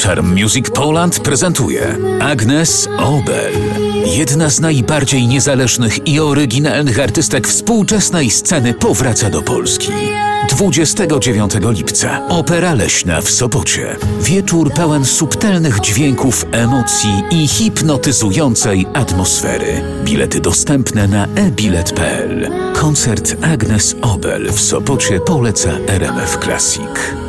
Charm Music Poland prezentuje Agnes Obel. Jedna z najbardziej niezależnych i oryginalnych artystek współczesnej sceny powraca do Polski. 29 lipca Opera Leśna w Sopocie. Wieczór pełen subtelnych dźwięków, emocji i hipnotyzującej atmosfery. Bilety dostępne na ebilet.pl. Koncert Agnes Obel w Sopocie poleca RMF Classic.